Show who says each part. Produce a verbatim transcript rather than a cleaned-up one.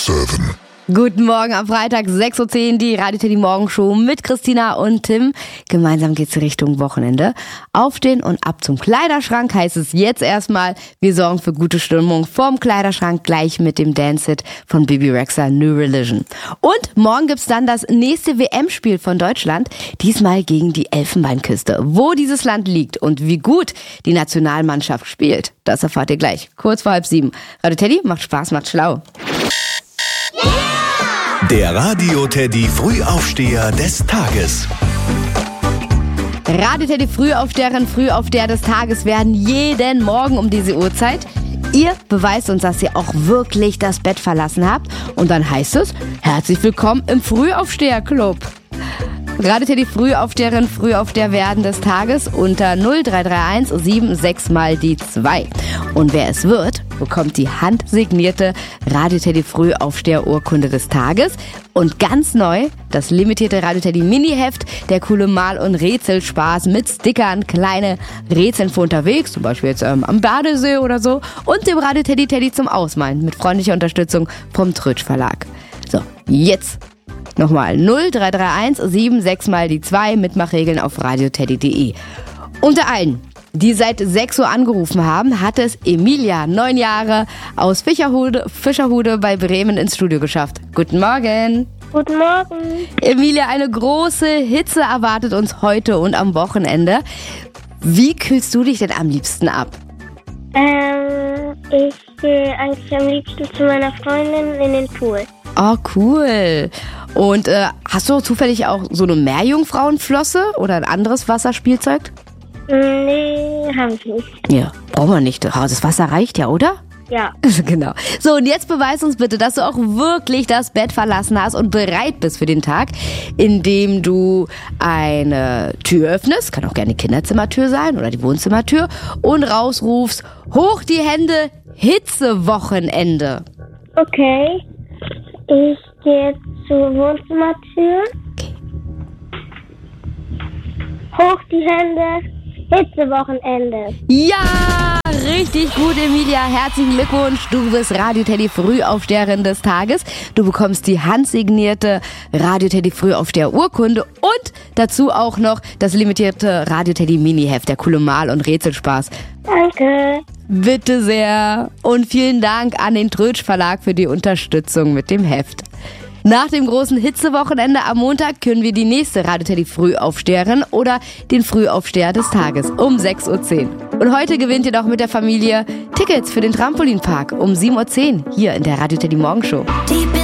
Speaker 1: sieben.
Speaker 2: Guten Morgen am Freitag, sechs Uhr zehn, die Radio Teddy Morgenshow mit Christina und Tim. Gemeinsam geht's Richtung Wochenende. Aufstehen und ab zum Kleiderschrank heißt es jetzt erstmal. Wir sorgen für gute Stimmung vorm Kleiderschrank gleich mit dem Dance-Hit von Bebe Rexha, New Religion. Und morgen gibt's dann das nächste W M-Spiel von Deutschland. Diesmal gegen die Elfenbeinküste. Wo dieses Land liegt und wie gut die Nationalmannschaft spielt, das erfahrt ihr gleich. Kurz vor halb sieben. Radio Teddy macht Spaß, macht schlau.
Speaker 3: Der Radio Teddy Frühaufsteher des Tages.
Speaker 2: Radio Teddy Frühaufsteherin, Frühaufsteher des Tages werden jeden Morgen um diese Uhrzeit. Ihr beweist uns, dass ihr auch wirklich das Bett verlassen habt. Und dann heißt es, herzlich willkommen im Frühaufsteher-Club. Radio Teddy Frühaufsteherin, Frühaufsteher werden des Tages unter null drei drei eins sieben sechs mal die zwei. Und wer es wird, bekommt die handsignierte Radio Teddy Frühaufsteher Urkunde des Tages. Und ganz neu, das limitierte Radio Teddy Mini-Heft, der coole Mal- und Rätselspaß mit Stickern, kleine Rätseln für unterwegs, zum Beispiel jetzt ähm, am Badesee oder so. Und dem Radio Teddy Teddy zum Ausmalen mit freundlicher Unterstützung vom Trötsch Verlag. So, jetzt nochmal null drei drei eins sieben sechs mal die zwei, Mitmachregeln auf radioteddy punkt de. Unter allen, die seit sechs Uhr angerufen haben, hat es Emilia, neun Jahre, aus Fischerhude, Fischerhude bei Bremen ins Studio geschafft. Guten Morgen.
Speaker 4: Guten Morgen.
Speaker 2: Emilia, eine große Hitze erwartet uns heute und am Wochenende. Wie kühlst du dich denn am liebsten ab?
Speaker 4: Ähm, ich gehe eigentlich am liebsten zu meiner Freundin in den Pool.
Speaker 2: Oh, cool. Und äh, hast du zufällig auch so eine Meerjungfrauenflosse oder ein anderes Wasserspielzeug?
Speaker 4: Nee, habe ich nicht.
Speaker 2: Ja, brauchen wir nicht. Das Wasser reicht ja, oder?
Speaker 4: Ja.
Speaker 2: Genau. So, und jetzt beweis uns bitte, dass du auch wirklich das Bett verlassen hast und bereit bist für den Tag, indem du eine Tür öffnest, kann auch gerne die Kinderzimmertür sein oder die Wohnzimmertür, und rausrufst, hoch die Hände, Hitzewochenende.
Speaker 4: Okay. Ich gehe zur Wohnzimmertür.
Speaker 2: Okay.
Speaker 4: Hoch die Hände, Hitzewochenende.
Speaker 2: Ja, richtig gut, Emilia. Herzlichen Glückwunsch. Du bist Radio Teddy Frühaufsteherin des Tages. Du bekommst die handsignierte Radio Teddy Frühaufsteher Urkunde und dazu auch noch das limitierte Radio Teddy Mini-Heft, der coole Mal- und Rätselspaß.
Speaker 4: Danke.
Speaker 2: Bitte sehr. Und vielen Dank an den Trötsch Verlag für die Unterstützung mit dem Heft. Nach dem großen Hitzewochenende am Montag können wir die nächste Radio Teddy Frühaufsteherin oder den Frühaufsteher des Tages um sechs Uhr zehn. Und heute gewinnt ihr doch mit der Familie Tickets für den Trampolinpark um sieben Uhr zehn hier in der Radio Teddy Morgenshow.